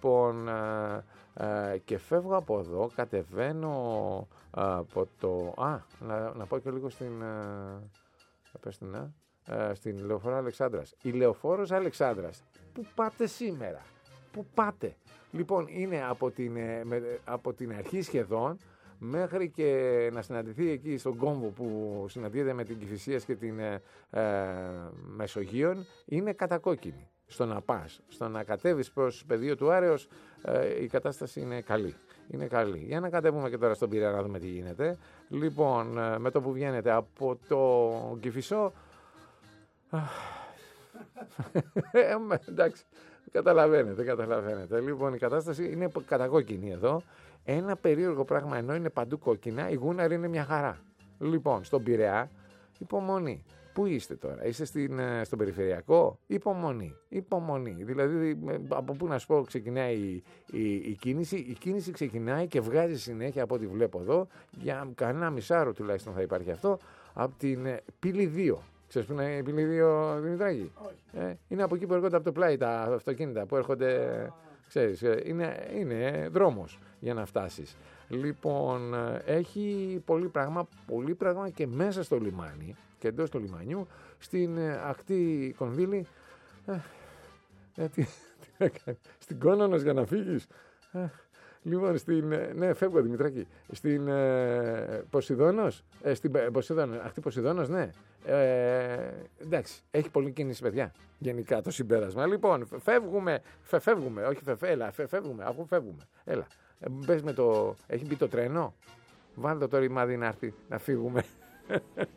Λοιπόν, και φεύγω από εδώ, κατεβαίνω από το... να πάω και λίγο στην Λεωφόρο Αλεξάνδρας. Η Λεωφόρος Αλεξάνδρας. Πού πάτε σήμερα? Πού πάτε? Λοιπόν, είναι από την αρχή σχεδόν μέχρι και να συναντηθεί εκεί στον κόμβο που συναντιέται με την Κηφισίας και την Μεσογείων, είναι κατακόκκινη. Στο να πας, στο να κατέβεις προς πεδίο του Άρεως, η κατάσταση είναι καλή. Είναι καλή. Για να κατέβουμε και τώρα στον Πειραιά να δούμε τι γίνεται. Λοιπόν, με το που βγαίνετε από το Κηφισό... εντάξει, καταλαβαίνετε. Λοιπόν, η κατάσταση είναι κατακόκκινη εδώ. Ένα περίεργο πράγμα, ενώ είναι παντού κόκκινα, η Γούναρη είναι μια χαρά. Λοιπόν, στον Πειραιά, υπομονή. Πού είστε τώρα? Είστε στον περιφερειακό? Υπομονή. Δηλαδή, από πού να σου πω ξεκινάει η κίνηση? Η κίνηση ξεκινάει και βγάζει συνέχεια, από ό,τι βλέπω εδώ, για κανένα μισάρο τουλάχιστον θα υπάρχει αυτό, από την Πύλη 2. Ξέρεις που είναι η Πύλη 2, Δημητράκη? Είναι από εκεί που έρχονται από το πλάι τα αυτοκίνητα που έρχονται, ξέρεις, είναι δρόμος για να φτάσεις. Λοιπόν, έχει πολύ πράγμα και μέσα στο λιμάνι και εντός του λιμανιού, στην ακτή Κονδύλη. Τι να κάνει? Στην Κόνονος για να φύγεις? Λοιπόν, ναι, φεύγω Δημητράκη. Στην Ποσειδώνος, ακτή Ποσειδώνος, ναι. Εντάξει, έχει πολλή κίνηση, παιδιά, γενικά το συμπέρασμα. Λοιπόν, φεύγουμε, αφού φεύγουμε. Έλα, πες έχει μπει το τρένο? Βάλτε το ρημάδι να έρθει, να φύγουμε.